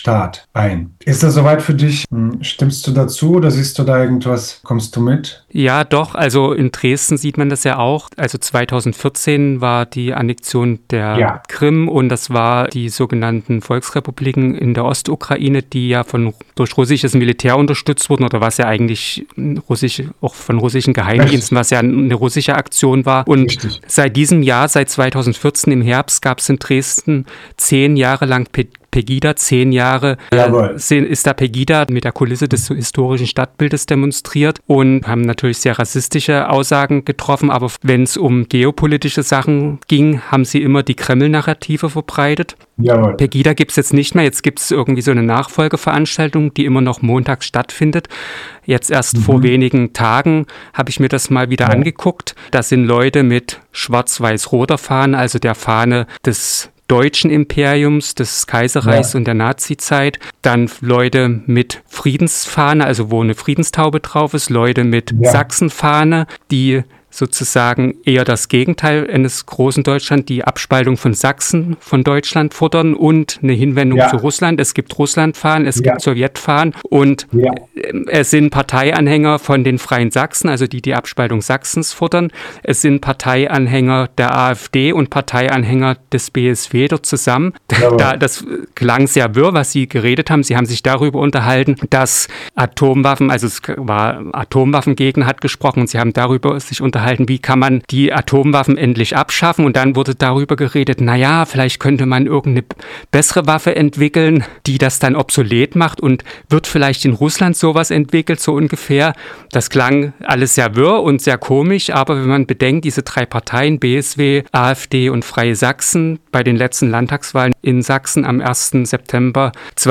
Staat ein. Ist das soweit für dich? Stimmst du dazu oder siehst du da irgendwas? Kommst du mit? Ja, doch. Also in Dresden sieht man das ja auch. Also 2014 war die Annexion der Krim und das war die sogenannten Volksrepubliken in der Ostukraine, die ja durch russisches Militär unterstützt wurden oder was ja eigentlich auch von russischen Geheimdiensten, was ja eine russische Aktion war. Und seit diesem Jahr, seit 2014 im Herbst, gab es in Dresden 10 Jahre lang Pegida, 10 Jahre ist da Pegida mit der Kulisse des historischen Stadtbildes demonstriert und haben natürlich sehr rassistische Aussagen getroffen, aber wenn es um geopolitische Sachen ging, haben sie immer die Kreml-Narrative verbreitet. Jawohl. Pegida gibt es jetzt nicht mehr, jetzt gibt es irgendwie so eine Nachfolgeveranstaltung, die immer noch montags stattfindet. Jetzt erst vor wenigen Tagen habe ich mir das mal wieder angeguckt. Da sind Leute mit schwarz-weiß-roter Fahne, also der Fahne des deutschen Imperiums, des Kaiserreichs und der Nazizeit, dann Leute mit Friedensfahne, also wo eine Friedenstaube drauf ist, Leute mit Sachsenfahne, die sozusagen eher das Gegenteil eines großen Deutschland, die Abspaltung von Sachsen von Deutschland fordern und eine Hinwendung zu Russland. Es gibt Russlandfahnen, es gibt Sowjetfahnen und es sind Parteianhänger von den Freien Sachsen, also die Abspaltung Sachsens fordern. Es sind Parteianhänger der AfD und Parteianhänger des BSW dort zusammen. Das klang sehr wirr, was Sie geredet haben. Sie haben sich darüber unterhalten, dass Atomwaffen, also es war Atomwaffengegner hat gesprochen und Sie haben darüber sich unterhalten, wie kann man die Atomwaffen endlich abschaffen und dann wurde darüber geredet, naja, vielleicht könnte man irgendeine bessere Waffe entwickeln, die das dann obsolet macht und wird vielleicht in Russland sowas entwickelt, so ungefähr. Das klang alles sehr wirr und sehr komisch, aber wenn man bedenkt, diese 3 Parteien, BSW, AfD und Freie Sachsen, bei den letzten Landtagswahlen in Sachsen am 1. September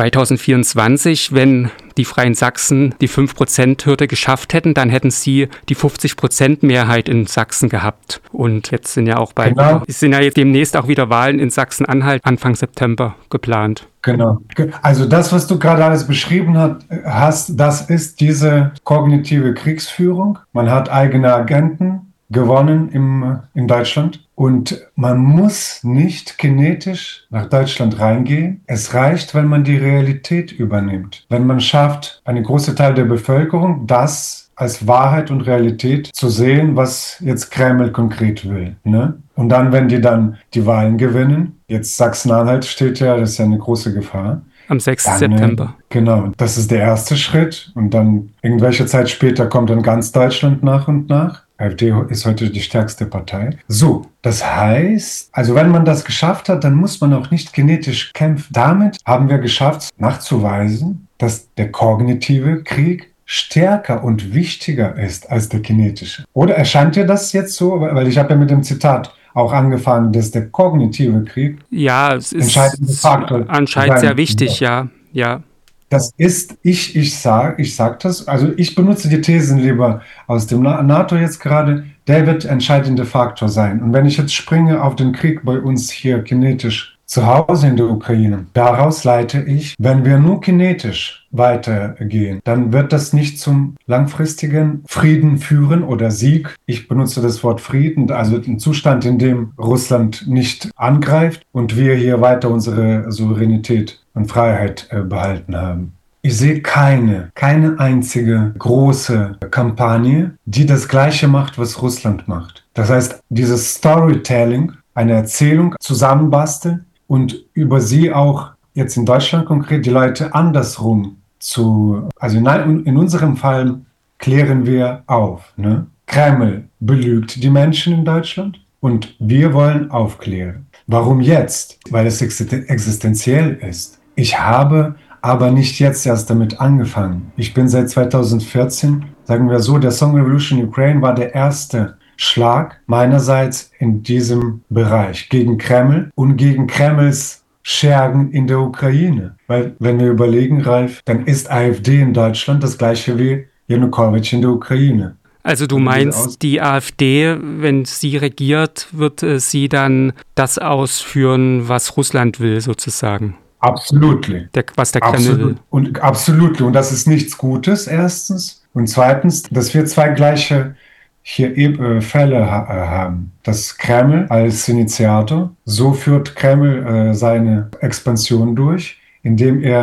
2024, wenn die Freien Sachsen die 5%-Hürde geschafft hätten, dann hätten sie die 50%-Mehrheit in Sachsen gehabt. Und jetzt sind ja auch jetzt demnächst auch wieder Wahlen in Sachsen-Anhalt Anfang September geplant. Genau. Also das, was du gerade alles beschrieben hast, das ist diese kognitive Kriegsführung. Man hat eigene Agenten gewonnen in Deutschland. Und man muss nicht genetisch nach Deutschland reingehen. Es reicht, wenn man die Realität übernimmt. Wenn man schafft, einen großen Teil der Bevölkerung das als Wahrheit und Realität zu sehen, was jetzt Kreml konkret will. Ne? Und dann, wenn die dann die Wahlen gewinnen, jetzt Sachsen-Anhalt steht ja, das ist ja eine große Gefahr. Am 6. September. Genau, das ist der erste Schritt. Und dann irgendwelche Zeit später kommt dann ganz Deutschland nach und nach. AfD ist heute die stärkste Partei. So, das heißt, also wenn man das geschafft hat, dann muss man auch nicht genetisch kämpfen. Damit haben wir geschafft, nachzuweisen, dass der kognitive Krieg stärker und wichtiger ist als der kinetische. Oder erscheint dir das jetzt so? Weil ich habe ja mit dem Zitat auch angefangen, dass der kognitive Krieg es ist anscheinend sehr wichtig, ja. Das ist, ich sag das, also ich benutze die Thesen lieber aus dem NATO jetzt gerade, der wird entscheidende Faktor sein. Und wenn ich jetzt springe auf den Krieg bei uns hier kinetisch zu Hause in der Ukraine, daraus leite ich, wenn wir nur kinetisch weitergehen, dann wird das nicht zum langfristigen Frieden führen oder Sieg. Ich benutze das Wort Frieden, also ein Zustand, in dem Russland nicht angreift und wir hier weiter unsere Souveränität und Freiheit behalten haben. Ich sehe keine einzige große Kampagne, die das Gleiche macht, was Russland macht. Das heißt, dieses Storytelling, eine Erzählung zusammenbasteln und über sie auch jetzt in Deutschland konkret die Leute andersrum also in unserem Fall klären wir auf. Ne? Kreml belügt die Menschen in Deutschland und wir wollen aufklären. Warum jetzt? Weil es existenziell ist. Ich habe aber nicht jetzt erst damit angefangen. Ich bin seit 2014, sagen wir so, der Song Revolution Ukraine war der erste Schlag meinerseits in diesem Bereich gegen Kreml und gegen Kremls Schergen in der Ukraine. Weil, wenn wir überlegen, Ralf, dann ist AfD in Deutschland das gleiche wie Janukowitsch in der Ukraine. Also du meinst, die AfD, wenn sie regiert, wird sie dann das ausführen, was Russland will, sozusagen? Absolut. Was der Kreml will. Absolut. Und das ist nichts Gutes, erstens. Und zweitens, dass wir zwei gleiche Fälle haben. Das Kreml als Initiator, so führt Kreml seine Expansion durch, indem er